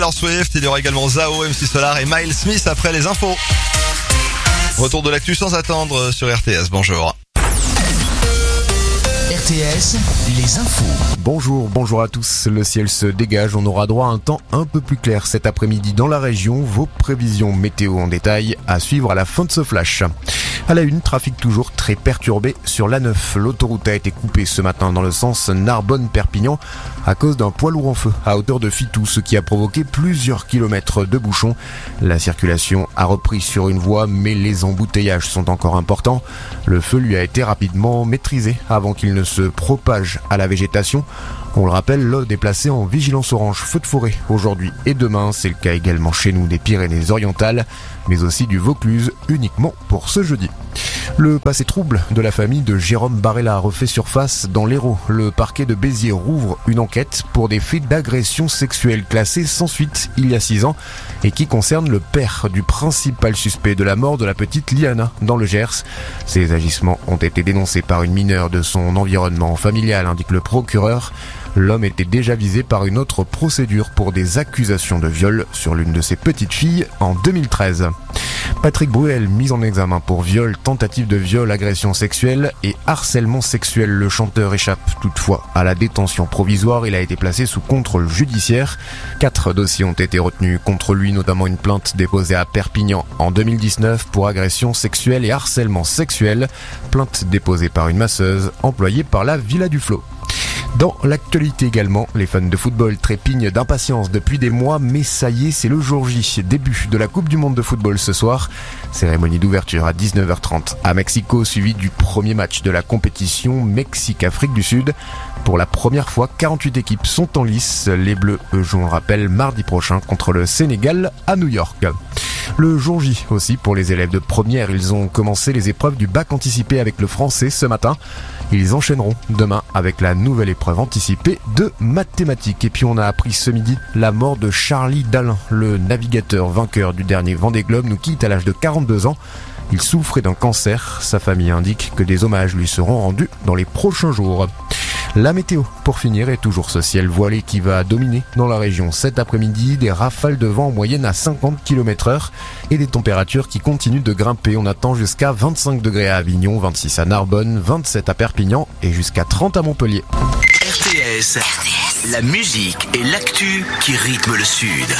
Taylor Swift, il y aura également Zao, MC Solar et Miles Smith après les infos. Retour de l'actu sans attendre sur RTS, bonjour. RTS, les infos. Bonjour à tous. Le ciel se dégage. On aura droit à un temps un peu plus clair cet après-midi dans la région. Vos prévisions météo en détail à suivre à la fin de ce flash. À la une, trafic toujours très perturbé sur l'A9. L'autoroute a été coupée ce matin dans le sens Narbonne-Perpignan à cause d'un poids lourd en feu à hauteur de Fitou, ce qui a provoqué plusieurs kilomètres de bouchons. La circulation a repris sur une voie, mais les embouteillages sont encore importants. Le feu lui a été rapidement maîtrisé avant qu'il ne se propage à la végétation. On le rappelle, l'Aude est placée en vigilance orange feu de forêt aujourd'hui et demain. C'est le cas également chez nous des Pyrénées-Orientales, mais aussi du Vaucluse uniquement pour ce jeudi. Le passé trouble de la famille de Jérôme Barella refait surface dans l'Hérault. Le parquet de Béziers rouvre une enquête pour des faits d'agression sexuelle classés sans suite il y a 6 ans et qui concerne le père du principal suspect de la mort de la petite Liana dans le Gers. Ces agissements ont été dénoncés par une mineure de son environnement familial, indique le procureur. L'homme était déjà visé par une autre procédure pour des accusations de viol sur l'une de ses petites filles en 2013. Patrick Bruel, mis en examen pour viol, tentative de viol, agression sexuelle et harcèlement sexuel. Le chanteur échappe toutefois à la détention provisoire. Il a été placé sous contrôle judiciaire. 4 dossiers ont été retenus contre lui, notamment une plainte déposée à Perpignan en 2019 pour agression sexuelle et harcèlement sexuel. Plainte déposée par une masseuse employée par la Villa du Flot. Dans l'actualité également, les fans de football trépignent d'impatience depuis des mois, mais ça y est, c'est le jour J, début de la Coupe du Monde de football ce soir. Cérémonie d'ouverture à 19h30 à Mexico, suivi du premier match de la compétition Mexique-Afrique du Sud. Pour la première fois, 48 équipes sont en lice. Les Bleus jouent, on rappelle, mardi prochain contre le Sénégal à New York. Le jour J aussi pour les élèves de première, ils ont commencé les épreuves du bac anticipé avec le français ce matin. Ils enchaîneront demain avec la nouvelle épreuve anticipée de mathématiques. Et puis on a appris ce midi la mort de Charlie Dalin, le navigateur vainqueur du dernier Vendée Globe, nous quitte à l'âge de 42 ans. Il souffrait d'un cancer. Sa famille indique que des hommages lui seront rendus dans les prochains jours. La météo, pour finir, est toujours ce ciel voilé qui va dominer dans la région cet après-midi. Des rafales de vent en moyenne à 50 km/h et des températures qui continuent de grimper. On attend jusqu'à 25 degrés à Avignon, 26 à Narbonne, 27 à Perpignan et jusqu'à 30 à Montpellier. RTS, la musique et l'actu qui rythment le Sud.